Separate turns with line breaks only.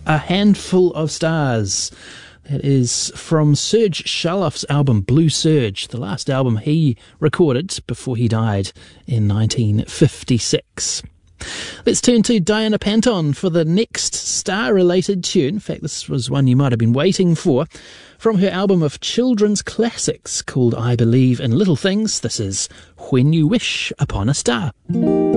A Handful of Stars. That is from Serge Charloff's album Blue Serge, the last album he recorded before he died in 1956. Let's turn to Diana Panton for the next star-related tune. In fact, this was one you might have been waiting for. From her album of children's classics called I Believe in Little Things, this is When You Wish Upon a Star.